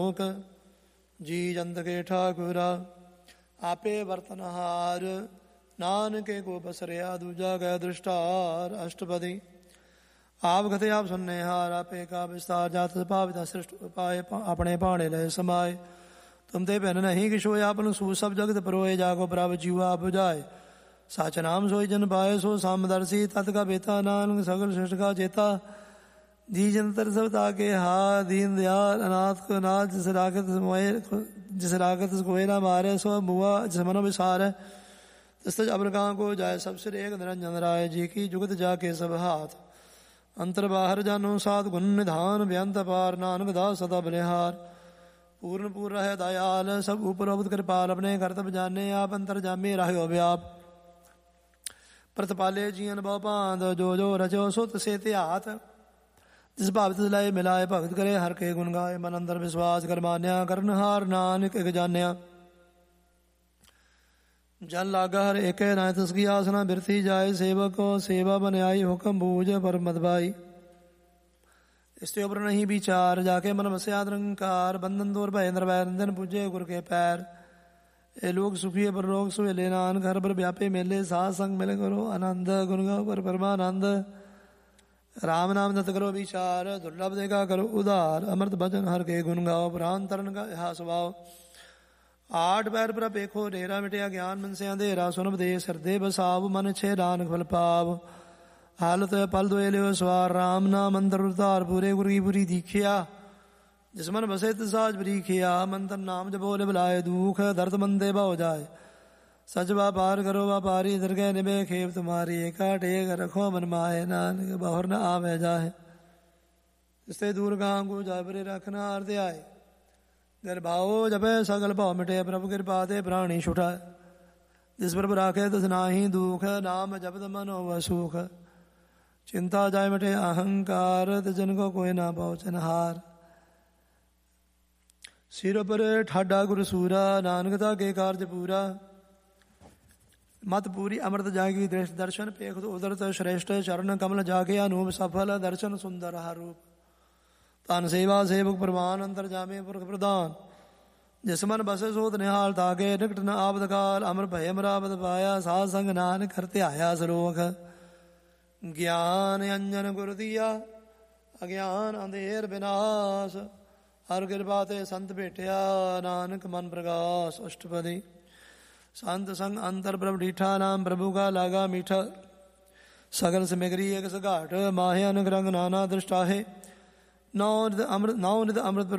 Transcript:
जी जंत के ठाकुरा आपे बर्तनहार नानके को बसरिया दूजा गया दृष्टार अष्टपदी आप गते आप सुनने हार आपे का विस्तार जात पाविता सृष्ट उपाय अपने पाणे लय समाये तुम ते पहन नहीं कि सोय आपन सू सब जगत परोए जागो प्रभ जीवा बुझाए साच नाम सोई जन पाए सो सामदर्शी तत् का बेता नानक सगल सृष्ट का चेता जी जंतर सब ताके हा दीन दयाल अनाथ को नाथ जिस रागत कोई ना मारे सो मुआ जिस मनो विसार है तिस अब्रगा को जाए सबसे एक निरंजन राय जी की जुगत जाके सब हाथ अंतर बाहर जानो सात गुण निधान बेअंत पार नानक दास सदा बलिहार पूर्ण पूर्ण है दयाल सब ऊपर अवध कृपाल अपने कर्तव्य जाने आप अंतर जामे राहो व्याप प्रतिपाले जी अनुभव पांद जो जो रचो सुत से त्यात जिस भाव तिस लाए मिलाए भगत करे हर के गुण गाए मन अंदर विश्वास कर मान्या करनहार नानक एक जान्या जन लागा हर एक नाय तस्की आसना बिरती जाए सेवक सेवा बन आई हुक्म बूझ पर मत भाई इसके ऊपर नहीं विचार जाके मन बस्या निरंकार बंधन दूर भय निर्भय रंजन पूजे गुर के पैर ए लोग सुखी पर लोग सुहेले नानक घर पर व्यापे मेले साथ संग मिले करो आनंद गुण गाओ पर परमानंद राम नाम दत्त करो विचार दुर्लभ देगा करो उदार अमृत भजन हर के गुण गाओ प्राण तरन का यहा स्वभाव आठ पैर पर पेखो डेरा मिटिया ज्ञान मन से अंधेरा सुनब दे सरदे बसाव मन छे नानक फल पाव हालत पल दोए लियो सवार राम नाम अंतर उतार पूरे गुर की पूरी दीखिया जिस मन बसे तिसाज बरीखिया मंत्र नाम जब बोले बुलाए दुख दर्द मंदे भाव जाए सच व्यापार करो व्यापारी दरगह निभे खेप तुम्हारी एका टेक रखो मन माए नानक बाहर न आवे जाए इससे दूर गां को जाबरे रखना अर्थ आए घर भावो जपे सगल भाव मिटे प्रभु कृपा दे प्राणी छुटाए जिस प्रभु राखे तिस नाही दुख नाम जपत मनो सुख चिंता जाय मिटे अहंकार तिजन को कोई ना पहुँचन हार सिर पर ठाडा गुरु सूरा नानकता के कार्य पूरा मत पूरी अमृत जागी दर्शन पेख उदरत श्रेष्ठ चरण कमल जागे अनूप सफल दर्शन सुंदर रूप तन सेवा सेवक प्रवान अंतर जामे पुरख प्रदान जिस मन बसे सोत निहाल तागे निकट न आपद काल अमर भय मरावत पाया साध संग नानक करते आया सलोक ज्ञान अंजन गुर दिया अज्ञान अंधेर विनाश हर कृपा ते संत भेटिया नानक मन प्रकाश अष्टपदी संत संग अंतर प्रभु डीठा नाम प्रभु का लागा मीठा सगल सिमगरी एक सघाट माहे अनुग्रंग नाना दृष्टा है नौ निध अमृत